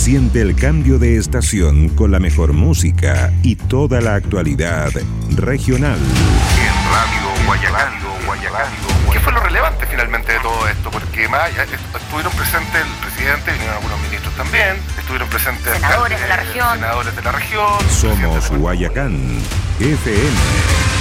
Siente el cambio de estación con la mejor música y toda la actualidad regional. En Radio Guayacán. ¿Qué fue lo relevante finalmente de todo esto? Porque más estuvieron presentes el presidente, vinieron algunos ministros también, estuvieron presentes senadores de la región. Somos Guayacán FM.